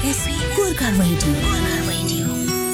Gorkha radio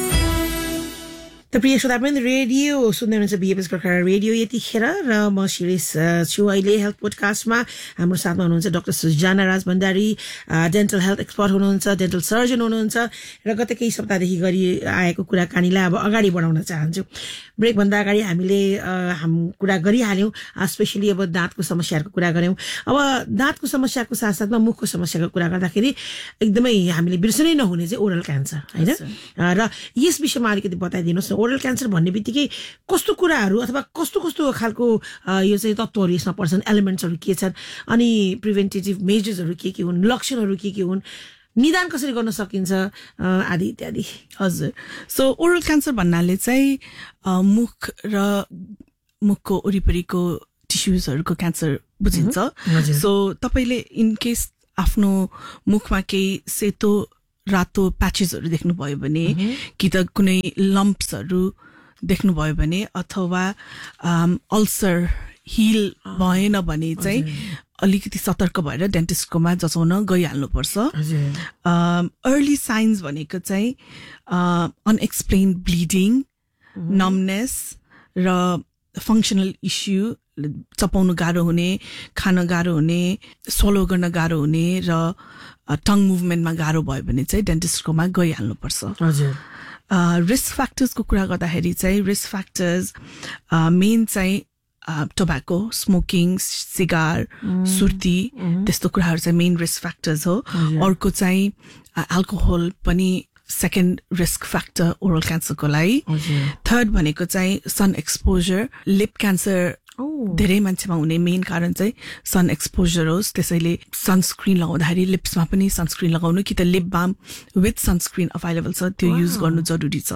The प्रिय श्रोताबिन radio सुन्दै हुनुहुन्छ बीएफएस गोर्खा रेडियो यतिखेर र म शिरीष छु अहिले हेल्थ पोडकास्टमा हाम्रो साथमा हुनुहुन्छ डाक्टर सुजाना राज भण्डारी डेन्टल हेल्थ एक्सपर्ट हुनुहुन्छ डेन्टल सर्जन हुनुहुन्छ र गत केही सप्ताहदेखि गरी आएको कुराकानीलाई अब अगाडि बढाउन चाहन्छु ब्रेक भन्दा अगाडि हामीले कुरा गरिहाल्यौं स्पेशली अब दाँतको समस्याहरूको कुरा गर्यौं अब दाँतको समस्याको साथसाथमा मुखको समस्याको कुरा गर्दाखेरि एकदमै हामीले बिर्सनै नहुने चाहिँ ओरल क्यान्सर हैन र यस विषयमा अलिकति बताइदिनुस् न ओरल क्यान्सर भन्ने बित्तिकै कस्तो कुराहरू अथवा कस्तो कस्तो खालको यो चाहिँ तत्त्वहरू यसमा पर्छन् एलिमेन्ट्सहरू के छन् अनि प्रिभेन्टिभ मेजर्सहरू के हुन् लक्षणहरू के हुन् निदान कसरी गर्न सकिन्छ आदि इत्यादि हजुर सो ओरल क्यान्सर भन्नाले चाहिँ मुख र मुखको वरिपरिको टिस्युजहरूको क्यान्सर बुझिन्छ सो तपाईले इन केस आफ्नो मुखमा केही सेतो रातो प्याचेसहरू देख्नुभयो भने कि त कुनै लम्प्सहरू देख्नुभयो भने अथवा अल्सर हिल भएन भने चाहिँ अलिकति सतर्क भएर डेन्टिस्टकोमा जचाउन गइहाल्नुपर्छ अर्ली साइन्स भनेको चाहिँ अनएक्सप्लेन्ड ब्लिडिङ नमनेस र फङ्सनल इस्यु चपाउनु गाह्रो हुने खान गाह्रो हुने स्वलो गर्न गाह्रो हुने र टङ मुभमेन्टमा गाह्रो भयो भने चाहिँ डेन्टिस्टकोमा गइहाल्नुपर्छ रिस्क फ्याक्टर्सको कुरा गर्दाखेरि चाहिँ रिस्क फ्याक्टर्स मेन चाहिँ टोब्याको स्मोकिङ सिगार सुर्ती त्यस्तो कुराहरू चाहिँ मेन रिस्क फ्याक्टर्स हो अर्को चाहिँ अल्कोहल पनि सेकेन्ड रिस्क फ्याक्टर ओरल क्यान्सरको लागि थर्ड भनेको चाहिँ सन एक्सपोजर लिप क्यान्सर धेरै मान्छेमा हुने मेन कारण चाहिँ सन एक्सपोजर होस् त्यसैले सनस्क्रिन लगाउँदाखेरि लिप्समा पनि सनस्क्रिन लगाउनु कि त lip balm with sunscreen available छ त्यो युज गर्नु जरुरी छ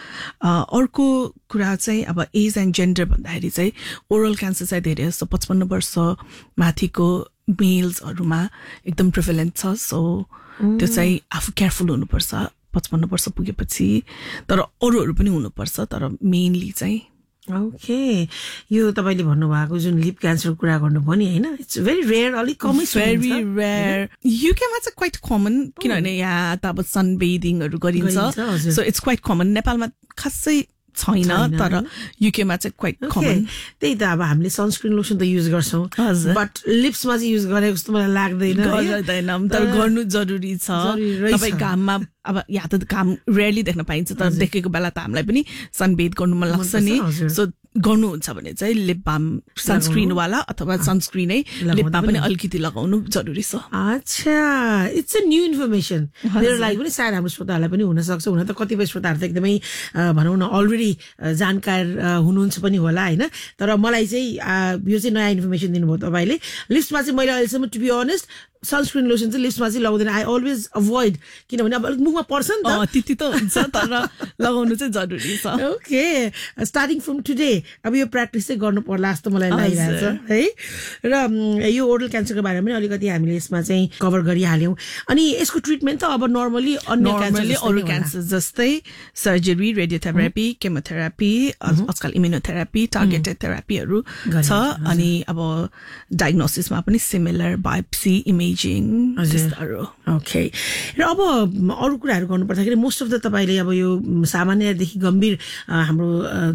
अर्को कुरा चाहिँ अब एज एन्ड जेन्डर भन्दाखेरि चाहिँ ओरल क्यान्सर चाहिँ धेरै जस्तो 55 वर्ष माथिको मेल्सहरूमा एकदम प्रिभलेन्ट छ सो त्यो चाहिँ आफू केयरफुल हुनुपर्छ 55 वर्ष पुगेपछि तर अरूहरू पनि हुनुपर्छ तर मेनली चाहिँ ओके यो तपाईले भन्नुभएको जुन लिप क्यान्सरको कुरा गर्नुभयो नि हैन इट्स भेरी रेयर अलिक कमै भेरी रेयर युकेमा चाहिँ क्वाइट कमन किनभने यहाँ त अब सनबेदिङहरू गरिन्छ सो इट्स क्वाइट कमन नेपालमा खासै छैन तर युकेमा चाहिँ क्वाइट कमन त्यही त अब हामीले सनस्क्रिन लोसन त युज गर्छौं बट लिप्समा चाहिँ युज गरेको जस्तो मलाई लाग्दैन तर गर्नु जरुरी छ तपाई घाममा अब यहाँ त घाम रेयरली देख्न पाइन्छ तर देखेको बेला त हामीलाई पनि सनबेद गर्नु मन लाग्छ नि सो गर्नुहुन्छ भने चाहिँ लिप बाम सनस्क्रिन वाला अथवा सनस्क्रिनै लिपमा पनि अलिकति लगाउनु जरुरी छ अच्छा इट्स अ न्यू इन्फर्मेसन मेरो लागि पनि सायद हाम्रो श्रोताहरूलाई पनि हुन सक्छ हुन त कतिपय श्रोताहरू त एकदमै भनौं न अलरेडी जानकार हुनुहुन्छ पनि होला हैन तर मलाई चाहिँ यो चाहिँ नयाँ इन्फर्मेसन दिनुभयो तपाईले लिप्समा चाहिँ मैले अहिलेसम्म to be honest sunscreen lotion चाहिँ लिप्समा चाहिँ लगाउँदैन आई अलवेज अभोइड किनभने अब मुखमा पर्छ नि त त्यति त हुन्छ तर लगाउनु चाहिँ जरुरी छ ओके स्टार्टिङ फ्रम टुडे अब यो प्र्याक्टिस चाहिँ गर्नु पर्ला जस्तो मलाई लागिरहेछ है र यो ओरल क्यान्सरको बारेमा पनि अलिकति हामीले यसमा चाहिँ कभर गरिहाल्यौं अनि यसको ट्रिटमेन्ट त अब नर्मली अरू क्यान्सर जस्तै सर्जरी रेडियोथेरापी केमोथेरापी आजकल इम्युनोथेरापी टार्गेटेड थेरापीहरू छ अनि अब डायग्नोसिसमा पनि सिमिलर बायोप्सी इमेजिङ त्यस्तोहरू ओके र अब अरू कुराहरू गर्नु पर्दाखेरि मोस्ट अफ द तपाईले अब यो सामान्यदेखि गम्भीर हाम्रो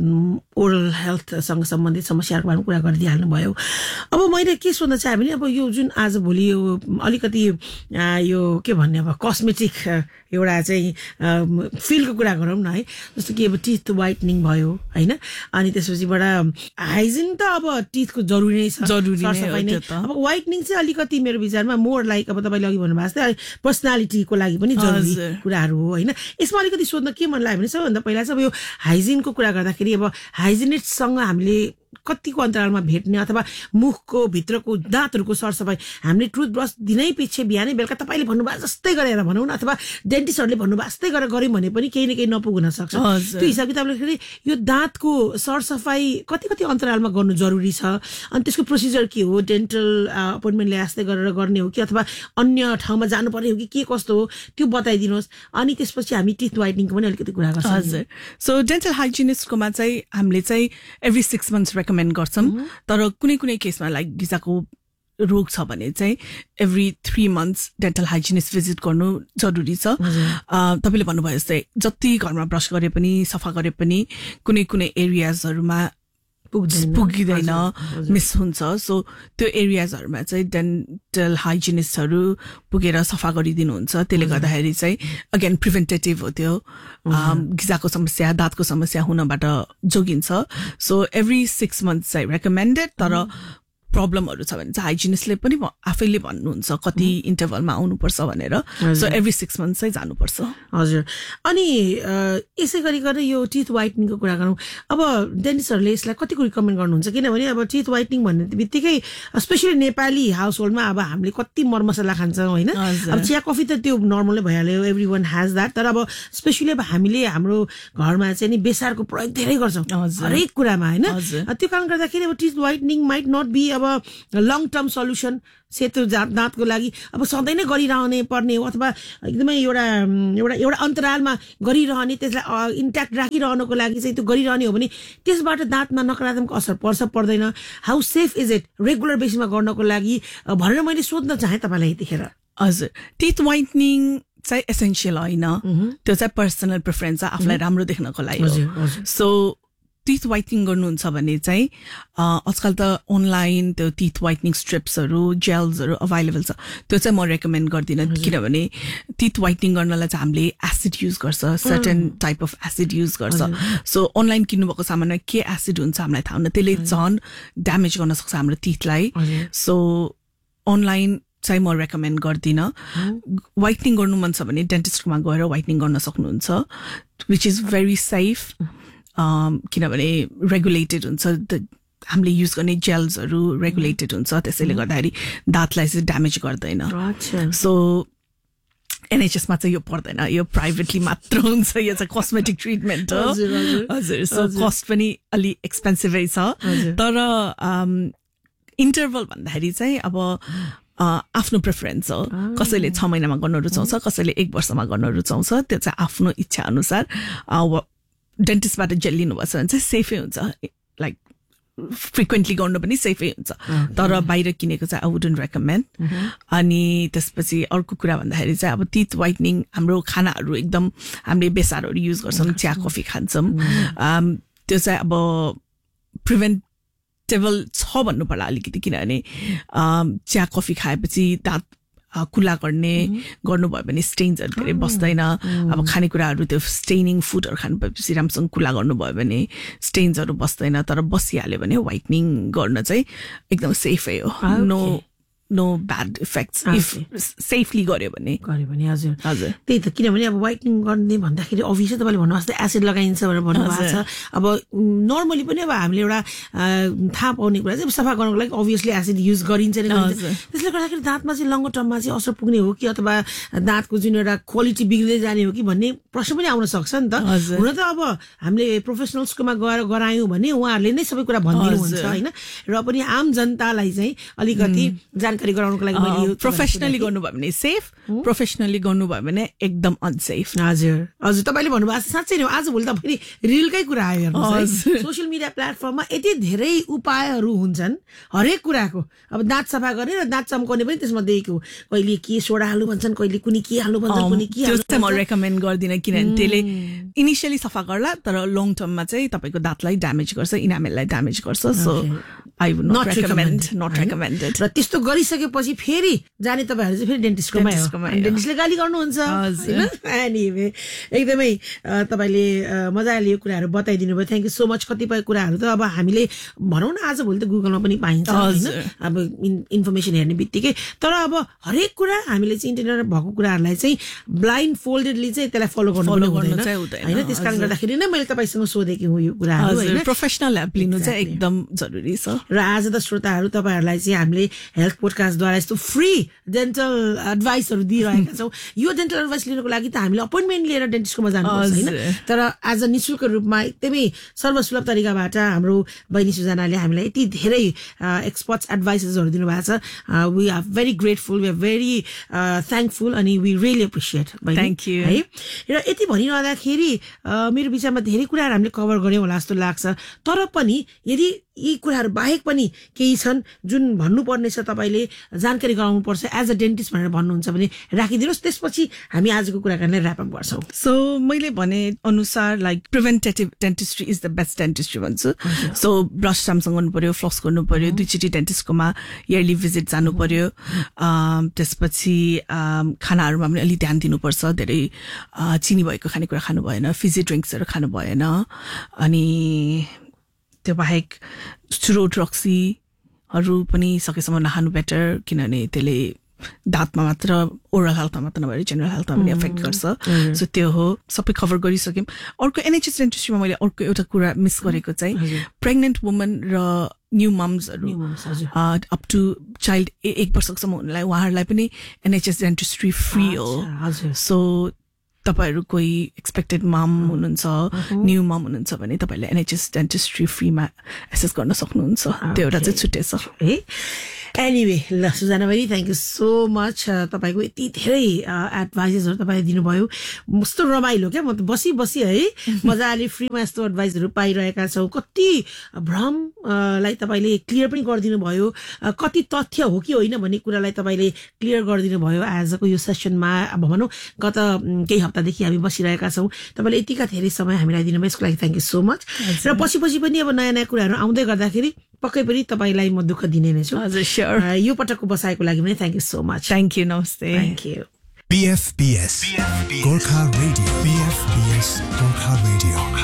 ओरल हेल्थसँग सम्बन्धित समस्याहरूको बारेमा कुरा गर्दै हाल्नु भयो अब मैले के सोध्न चाहे भने अब यो जुन आज भोलि यो अलिकति यो के भन्ने अब कस्मेटिक एउटा चाहिँ फिलको कुरा गरौँ न है जस्तो कि अब टिथ व्हाइटनिङ भयो हैन अनि त्यसपछिबाट हाइजिन त अब टिथको जरुरी नै छ सरसफाइ नै अब व्हाइटनिङ चाहिँ अलिकति मेरो विचारमा मोर लाइक अब तपाईले अघि भन्नुभएको जस्तै पर्सनालिटीको लागि पनि जरुरी कुराहरू हो हैन यसमा अलिकति सोध्न के मन लाग्यो भने सबैभन्दा पहिला चाहिँ अब यो हाइजिनको कुरा गर्दाखेरि अब हाइजिनिस्टसँग हामीले कतिको अन्तरालमा भेट्ने अथवा मुखको भित्रको दाँतहरूको सरसफाइ हामीले टुथब्रस दिनै पछि बिहानै बेलुका तपाईले भन्नुभएको जस्तै गरेर भनौं न अथवा डेन्टिस्टहरूले भन्नुभएको जस्तै गरेर गर्यौं भने पनि केही न केही नपुग हुन सक्छ त्यो हिसाब किताबले यो दाँतको सरसफाइ कति अन्तरालमा गर्नु जरुरी छ अनि त्यसको प्रोसिजर के हो डेन्टल अपोइन्टमेन्ट ल्यास्दै गरेर गर्ने हो कि अथवा अन्य ठाउँमा जानु पर्ने हो कि के कस्तो हो त्यो बताइदिनुहोस् अनि त्यसपछि हामी टिथ व्हाइटनिङको पनि अलिकति कुरा गर्छौं हजुर सो डेन्टल हाइजिनिस्टकोमा चाहिँ हामीले चाहिँ एभ्री 6 मन्थ्स रेकमेन्ड गर्छौं तर कुनै केसमा लाइक गिजाको रोग छ भने चाहिँ every 3 months dental hygienist visit गर्नु जरुरी छ तपाईले भन्नुभयो जस्तै जति घरमा ब्रश गरे पनि सफा गरे पनि कुनै कुनै एरियाजहरुमा पुगिदैन मिस हुन्छ सो त्यो एरियाजहरुमा चाहिँ डेन्टल हाइजिनिस्टहरु पुगेर सफा गरिदिनुहुन्छ त्यसले गर्दाखेरि चाहिँ अगेन प्रिभेन्टेटिभ हो त्यो गिजाको समस्या दाँतको समस्या हुनबाट जोगिन्छ सो एभ्री 6 months चाहिँ रेकमेन्डेड तर प्रब्लमहरु छ भने चाहिँ हाइजिनिस्टले पनि आफैले भन्नुहुन्छ कति इन्टरभलमा आउनुपर्छ भनेर सो एभ्री 6 months चाहिँ जानुपर्छ हजुर अनि यसै गरी गर्ने यो टिथ व्हाइटनिङको कुरा गरौँ अब डेन्टिस्टहरुले यसलाई कतिको रिकमेन्ड गर्नुहुन्छ किनभने अब टिथ व्हाइटनिङ भन्ने बित्तिकै स्पेशली नेपाली हाउसहोल्डमा अब हामीले कति मरमसला खान्छौं हैन अब चिया कफी त त्यो नर्मलै भइहाल्यो एभ्रीवन हैज दैट तर अब स्पेशली अब हामीले हाम्रो घरमा चाहिँ नि बेसारको प्रयोग धेरै गर्छौं हरेक कुरामा हैन त्यो कारण गर्दाखेरि अब टिथ व्हाइटनिङ माइट नट बी अब लङ टर्म सल्युसन सेतो दाँतको लागि अब सधैँ नै गरिरहने पर्ने हो अथवा एकदमै एउटा अन्तरालमा गरिरहने त्यसलाई इन्ट्याक्ट राखिरहनको लागि चाहिँ त्यो गरिरहने हो भने त्यसबाट दाँतमा नकारात्मक असर पर्छ पर्दैन how safe is it regular बेसिसमा गर्नको लागि भनेर मैले सोध्न चाहे तपाईलाई यतिखेर हजुर टिथ व्हाइटनिङ चाहिँ एसेन्शियल हैन त्यो चाहिँ पर्सनल प्रेफरेन्स आफुलाई राम्रो देख्नको लागि हो सो टिथ व्हाइटनिङ गर्नुहुन्छ भने चाहिँ आजकल त अनलाइन त्यो टिथ व्हाइटनिङ स्ट्रिप्सहरु जेल्सहरु अवेलेबल छ त्यो चाहिँ म रेकमेन्ड गर्दिन किनभने टिथ व्हाइटनिङ गर्नलाई चाहिँ हामीले एसिड युज गर्छ certain type of acid use गर्छ सो अनलाइन किन्नुभएको सामानमा के एसिड हुन्छ हामीलाई थाहा हुन्न त्यसले झन् ड्यामेज गर्न सक्छ हाम्रो टिथलाई सो अनलाइन चाहिँ म रेकमेन्ड गर्दिन व्हाइटनिङ गर्नु मन छ भने डेन्टिस्टकोमा गएर व्हाइटनिङ गर्न सक्नुहुन्छ व्हिच इज भेरी सेफ किनभने रेगुलेटेड हुन्छ हामीले युज गर्ने जेल्सहरु रेगुलेटेड हुन्छ त्यसैले गर्दाखेरि दाँतलाई चाहिँ ड्यामेज गर्दैन सो NHS मा चाहिँ यो पर्दैन यो प्राइभेटली मात्र हुन्छ यो चाहिँ कस्मेटिक ट्रिटमेन्ट हो हजुर सो कस्ट पनि अलि एक्सपेन्सिभै छ तर इन्टरभल भन्दाखेरि चाहिँ अब आफ्नो प्रेफरेन्स हो कसैले 6 महिनामा गर्न रुचाउँछ कसैले 1 वर्षमा गर्न रुचाउँछ त्यो चाहिँ आफ्नो इच्छा अनुसार डेन्टिस्टबाट जेल लिनुभछ भने चाहिँ सेफै हुन्छ लाइक फ्रिक्वेन्टली गर्नु पनि सेफै हुन्छ तर बाहिर किनेको चाहिँ आई वुडन्ट रेकमेन्ड अनि त्यसपछि अर्को कुरा भन्दाखेरि चाहिँ अब टिथ व्हाइटनिङ हाम्रो खानाहरू एकदम हामीले बेसारहरू युज गर्छौं चिया कफी खान्छौं त्यो चाहिँ अब प्रिभेन्टेबल छ भन्नु पर्ला अलिकति किनभने चिया कफी खाएपछि दाँत खुला गर्नुभयो भने स्टेन्सहरु धेरै बस्दैन अब खानेकुराहरू त्यो स्टेनिङ फुडहरु खानुपर्पछि राम्रोसँग खुला गर्नुभयो भने स्टेन्सहरु बस्दैन तर बसिहाल्यो भने व्हाइटनिङ गर्न चाहिँ एकदम सेफै हो no bad effects if safely गर्यो भने हजुर त्यही त किनभने अब व्हाइटनिङ गर्ने भन्दाखेरि अभियसली तपाईले भन्नु जस्तै एसिड लगाइन्छ भनेर भन्नुभएको छ अब नर्मली पनि अब हामीले एउटा थाहा पाउने कुरा चाहिँ सफा गर्नको लागि अभियसली एसिड युज गरिन्छ नि त्यसले गर्दाखेरि दाँतमा चाहिँ लङ टर्ममा चाहिँ असर पुग्ने हो कि अथवा दाँतको जुन एउटा क्वालिटी बिग्रिँदै जाने हो कि भन्ने प्रश्न पनि आउन सक्छ नि त हुन त अब हामीले प्रोफेसनल्सकोमा गएर गरायौं भने उहाँहरूले नै सबै कुरा भनिदिनुहुन्छ हैन र पनि आम जनतालाई चाहिँ अलिकति जानकारी गराउनको लागि मैले प्रोफेसनली गर्नुभयो भने सेफ प्रोफेसनली गर्नुभयो भने एकदम अनसेफ हजुर तपाईले भन्नुभएको साच्चै नै आज भोलि त फेरि रिलकै कुरा आयो हेर्नुस् सोशल मिडिया प्लेटफर्ममा यति धेरै उपायहरू हुन्छन् हरेक कुराको अब दाँत सफा गर्ने र दाँत चम्काउने पनि त्यसमा दिएको कहिले के सोडा हाल्नु भन्छन् कहिले कुनै के हाल्नु भन्छन् कुनै के त्यो चाहिँ म रेकमेन्ड गर्दिन किनभने त्यसले इनिशियली सफा गर्ला तर लङ टर्ममा चाहिँ तपाईको दाँतलाई ड्यामेज गर्छ इनामेललाई ड्यामेज गर्छ so I would not recommend र त्यस्तो गरिसकेपछि फेरि जाने तपाईहरु चाहिँ फेरि डेन्टिस्टकोमै हो डेन्टिस्टले गाली गर्नुहुन्छ हैन एनीवे एकदमै तपाईले मजाले यो कुराहरु बताइदिनु भयो थ्यांक यू सो मच कतिपय कुराहरु त अब हामीले भनौं न आज भोलि त गुगलमा पनि पाइन्छ हैन अब इन्फर्मेसन हेर्ने बित्तिकै तर अब हरेक कुरा हामीले चाहिँ इन्टरनेटमा भएको कुराहरुलाई चाहिँ ब्लाइन्ड फोल्डेडली चाहिँ त्यसलाई फलो गर्नु हुँदैन हैन त्यसकारण गर्दाखेरि नै मैले तपाईसँग सोधेकी हुँ यो कुराहरु हैन प्रोफेसनल हेल्प लिनु चाहिँ एकदम जरुरी छ र आज त श्रोताहरु तपाईहरुलाई चाहिँ हामीले हेल्थ पोडकास्ट द्वारा यस्तो फ्री डेन्टल एडभाइसहरु दिइरहेका छौं यो डेन्टल एडभाइस लिनको लागि त हामीले अपोइन्टमेन्ट लिएर डेन्टिस्टकोमा जानुपर्छ हैन तर आज निशुल्क रूपमा एकदमै सर्वसुलभ तरिकाबाट हाम्रो बहिनी सुजनाले हामीलाई यति धेरै एक्सपर्ट्स एडभाइसेसहरु दिनुभएको छ we are very grateful we are very thankful अनि we really appreciate thank you है र यति भनिरहँदाखेरि मेरो विचारमा धेरै कुराहरु हामीले कभर गर्यौं होला जस्तो लाग्छ तर पनि यदि यी कुराहरू बाहेक पनि केही छन् जुन भन्नुपर्ने छ, तपाईँले जानकारी गराउनुपर्छ एज अ डेन्टिस्ट भनेर भन्नुहुन्छ भने राखिदिनुहोस्, त्यसपछि हामी आजको कुराकानीलाई ऱ्याप अप गर्छौँ। सो मैले भने अनुसार like प्रिभेन्टेटिभ dentistry is the best dentistry भन्छु। सो ब्रस राम्रोसँग गर्नु पर्यो, फ्लस गर्नु पर्यो, 2 डेन्टिस्टकोमा इयरली भिजिट जानु पर्यो। त्यसपछि खानाहरूमा पनि अलि ध्यान दिनुपर्छ, धेरै चिनी भएको खानेकुरा खानु भएन, फिजी ड्रिङ्क्सहरू खानु भएन। अनि त्यो बाहेक चुरो ड्रक्सीहरू पनि सकेसम्म नखानु बेटर, किनभने त्यसले दाँतमा मात्र, ओरल हेल्थमा मात्र नभएर जेनरल हेल्थमा पनि एफेक्ट गर्छ। सो त्यो हो, सबै कभर गरिसक्यौँ। अर्को NHS डेन्टिस्ट्रीमा मैले अर्को एउटा कुरा मिस गरेको चाहिँ प्रेग्नेन्ट वुमन र न्यू मम्सहरू अप टु चाइल्ड 1 वर्षसम्म हुनेलाई उहाँहरूलाई पनि NHS डेन्टिस्ट्री फ्री हो। सो तपाईँहरू कोही एक्सपेक्टेड मम हुनुहुन्छ, न्यू मम हुनुहुन्छ भने तपाईँहरूले NHS डेन्टिस्ट्री फ्रीमा एक्सेस गर्न सक्नुहुन्छ। त्यो एउटा चाहिँ छुट्टै छ है। एनिवे, ल सुजाना बहिनी, थ्याङ्क यू सो मच। तपाईँको यति धेरै एडभाइजेसहरू तपाईँले दिनुभयो, कस्तो रमाइलो क्या, म त बसी है मजाले फ्रीमा यस्तो एडभाइसहरू पाइरहेका छौँ। कति भ्रमलाई तपाईँले क्लियर पनि गरिदिनु भयो, कति तथ्य हो कि होइन भन्ने कुरालाई तपाईँले क्लियर गरिदिनु भयो आजको यो सेसनमा। अब भनौँ गत केही हप्तादेखि हामी बसिरहेका छौँ, तपाईँले यतिका धेरै समय हामीलाई दिनुभयो, यसको लागि थ्याङ्क यू सो मच। र पछि पनि अब नयाँ नयाँ कुराहरू आउँदै गर्दाखेरि पक्कै पनि तपाईँलाई म दुःख दिने नै छु। यो पटकको बसाइको लागि पनि thank you so much. Thank you, नमस्ते, thank you. PFBS Gorkha Radio, PFBS Gorkha Radio.